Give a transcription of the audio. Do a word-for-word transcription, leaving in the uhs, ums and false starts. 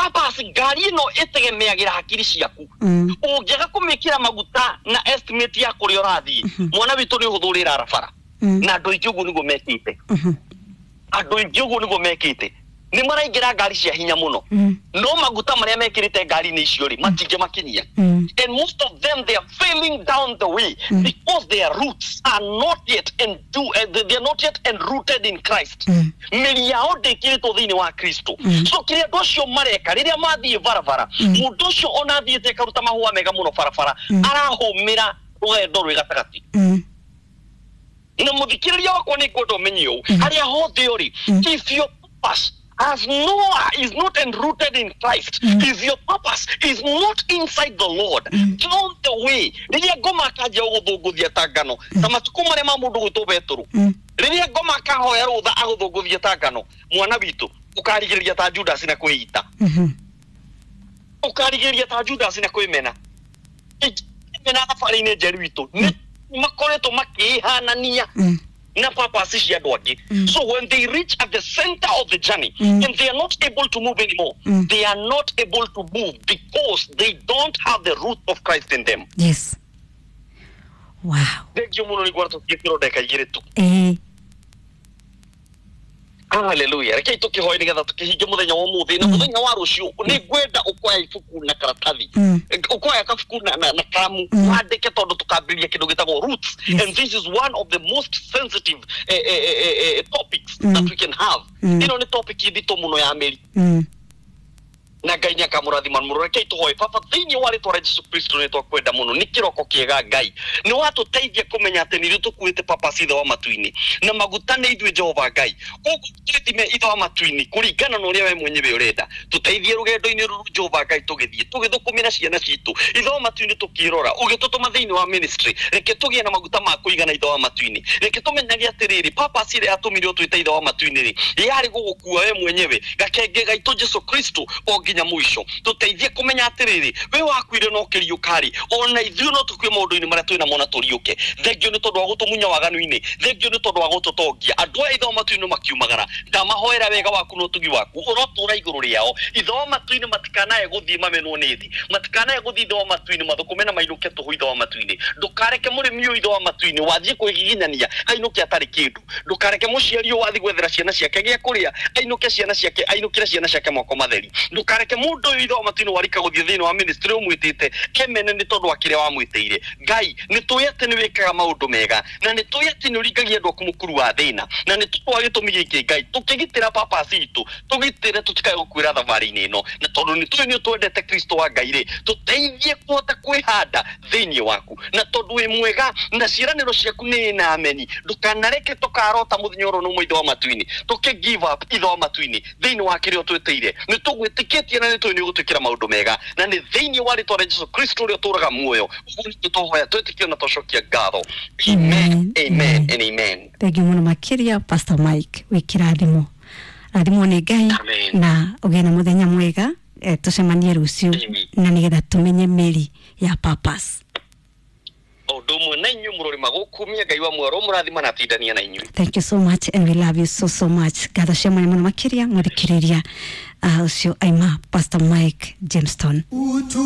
papa sigari no etegemeagira hakiri ciaku ungiaga kumikira maguta na estimate ya kuri orathi mwana witu ni uthurira arabara na andu ingi ugu nigo mekite andu ingi ugu nigo mekite ni maraingira ngari cia hinya muno no maguta maria mekirite ngari ni icio ri matinge makinyia and most of them they are failing down the way because their roots are not yet and do uh, they are not yet enrooted in Christ miri yao ndikirito thini wa Kristo so kiria ndocio mareka riria mathie barabara mundu ucio ona thiete karuta mahua mega muno barabara arahumira rwendo rwi gatagati na muthikiriria wakwa ni kwendo menyo haria hothe uri if your purpose as Noah is not enrooted in Christ, mm. if your purpose is not inside the Lord, mm. down the way, riria ngoma kaja guthunguthia tangano, ta matuku maria ma mundu gwitwo Petro, riria ngoma kahoya rutha aguthunguthia tangano, mwana witu ukarigiria ta Judas na kwita. Ukarigiria ta Judas na kwimena. Mena safari ne jeru witu, ni makoreto makihanania. Na purpose cia andu angi so when they reach at the center of the journey mm. and they are not able to move anymore mm. they are not able to move because they don't have the root of Christ in them. Yes. Wow. Thengio muno ni gwarto kikiro deka igiretu eh hallelujah reke tukihoya nigetha tukihinge muthenya wa muthi na muthenya wa rucio ni gwenda ukoya ibuku na karatathi ukoya kabuku na na karamu andike tondu tukambiria kindu gitagwo roots and this is one of the most sensitive eh, eh, eh, eh, topics mm. that we can have ino ni topic idito muno ya meri mm. na Ngai nyakamurathima mureke tuhoye papa thini wari twara Jesu Kristo ni twakwenda muno ni kiroko kiega Ngai ni watu teithia kumenya ati ni tukuite papa sitha wa matuini na maguta ni ithwe Jehova Ngai koguo tutime itha wa matuini kuringana na uria we mwenyewe urenda tuteithie rugendo-ini ruru Jehova Ngai tugithie tugithukumira ciana citu itha wa matuini tukirora ugitutuma thini wa ministry reke tugie na maguta ma kuigana itha wa matuini reke tumenyagia atiriri papa sire atumire twita itha wa matuini ri yari gugukua we mwenyewe gakenge gaitu Jesu Kristo oginya mwisho tuteithie kumenya atiriri we wakwire no kiriukari ona ithuĩ no tukue maundu-ini maria twina mona turiuke thengio ni tondu wa gutumunya waganu-ini thengio ni tondu wa gututongia andu a itha wa matu-ini makiumagara ndamahoera wega waku no tugi waku urotura iguru riao itha wa matu-ini matikanae guthie mamenwo ni thi matikanae guthie itha wa matu-ini mathukume na mainuke tuhu itha wa matu-ini ndukareke murimi itha wa matu-ini wathie kwigiginyania ainuke atari kindu ndukareke muciari wathie gwethera ciana ciake gia kuria ainuke ciana ciake ainukire ciana ciake moko matheri ndukareke mundu itha wa matu-ini warika guthie thini wa ministry umwitite kemene ni tondu akire wa mwiteire Ngai ni tuyete ni wikaga maundu mega na ni tuyete ni uringagia andu kumukuru wa thina na ni tutwagitumige iki Ngai tukigitira papa situ tugitire tutikae gukwira thabari-ini ino na tondu ni tuyi ni twendete Kristo wa Ngai ri tuteithie kuhota kwihanda thini waku na tondu wi mwega na ciraniro ciaku ni na ameni ndukanareke tukarota muthenya ro no mwitho wa matu-ini tuki give up itho wa matu-ini thini wa kirio twiteire ni tugwitikitie na ni tuyi ni gutukira maundu mega na ni thini wa ritwa Jesu Kristo uri turaga muoyo ugu ni tuhoya twitikio na toshokia ngatho amen amen and amen. Thank you muno makiria Pastor Mike wikirathimo rathimo ni Ngai na ugena muthenya mwega eh, tucemanie rucio na nigetha tumenye meri ya purpose odomo na inyu murori magukumia Ngai wa mwaro murathima na tindania na inyu. Thank you so much and we love you so so much gatha cemania muno makiria mwithikiriria uh, ucio aima Pastor Mike Jamestown.